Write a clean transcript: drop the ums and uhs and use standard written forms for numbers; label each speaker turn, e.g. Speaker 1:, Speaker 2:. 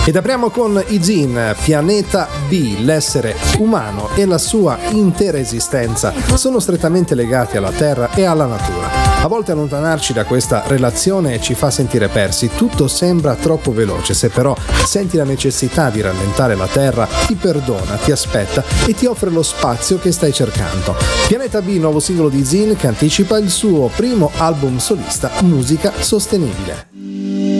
Speaker 1: Ed apriamo con Izin, Pianeta B. L'essere umano e la sua intera esistenza sono strettamente legati alla terra e alla natura. A volte allontanarci da questa relazione ci fa sentire persi, tutto sembra troppo veloce. Se però senti la necessità di rallentare, la terra ti perdona, ti aspetta e ti offre lo spazio che stai cercando. Pianeta B, nuovo singolo di Izin che anticipa il suo primo album solista, Musica Sostenibile.